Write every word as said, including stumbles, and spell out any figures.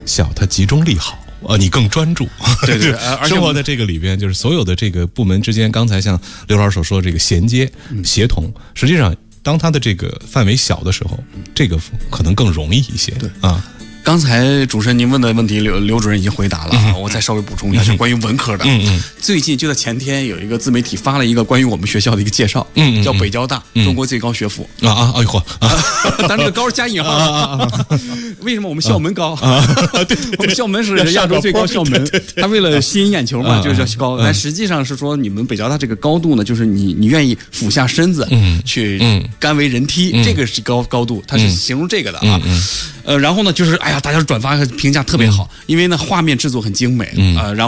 小它集中力好。呃，你更专注， 对对，而且生活在这个里边，就是所有的这个部门之间，刚才像刘老师所说的这个衔接、协同，实际上当它的这个范围小的时候，这个可能更容易一些。 对啊。 刚才主持人您问的问题，刘刘主任已经回答了，嗯、我再稍微补充一下，嗯、就关于文科的。嗯嗯。最近就在前天，有一个自媒体发了一个关于我们学校的一个介绍，嗯, 嗯，叫北交大，嗯、中国最高学府。 啊啊！哎呦嚯！ 咱这个高是加引号啊啊！ 为什么我们校门高？啊，对，我们校门是亚洲最高校门，它为了吸引眼球嘛，就是叫高。但实际上是说，你们北交大这个高度呢，就是你你愿意俯下身子去甘为人梯，这个是高高度，它是形容这个的啊。呃，然后呢，就是哎呀，大家转发评价特别好，因为呢画面制作很精美啊，然后。